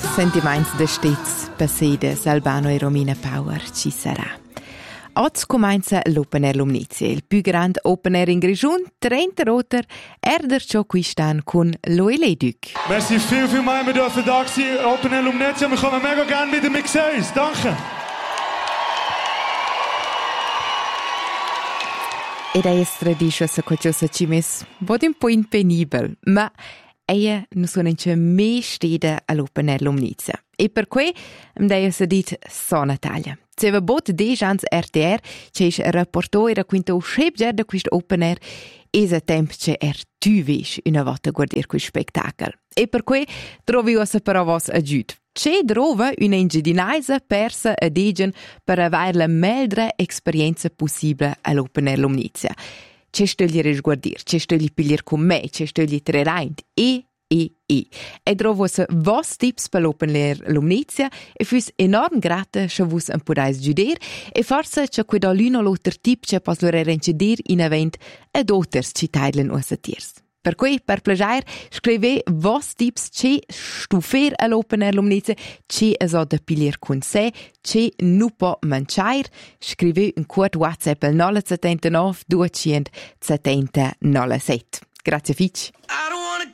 Sentiments de stets passedes Albano e Romina Power ci sarà. Oggi comincia l'Open Air Lumnizia, il più grande Open Air in Grigiun, 30 roter, erder ciò qui staan con Loele Duc. Merci vielmals, wir dürfen da sein, Open Air Lumnizia, wir kommen mega gerne wieder mit uns, danke. Ed è tradisce se qualcosa ci mes, vod un po' impenibile, ma ella non sono in me stede all'Open Air Lumnizia. E per cui mi deia se dit so Natalia. Se va bot 10 ans RTR, c'è rapportore quinto schebger da questo Open Air, e se tempo c'è tu ves una volta guardare questo spettacolo. E per cui trovi io se però vos aggiut. C'è trova una ingegneria persa a degen per avere la meglio esperienza possibile all'Open Air Lumnizia. C'è stogli risguardir, c'è stogli pigliar con me, c'è stogli trereint e. E trovo se vos tips per l'Open Air Lumnizia e fus enorm grata se vos un podais giudir e forse c'è queda l'uno l'altro tip c'è pos lor erencidir in event ad otters ci taidlen usa tiers. Per cui, per plagiare, scrive vos tips c'è stufer all'Open Air Lumnizia, c'è so da pigliar con sé, c'è nu po manciair, scrive un quart WhatsApp al 979 270 97. Grazie Fitch.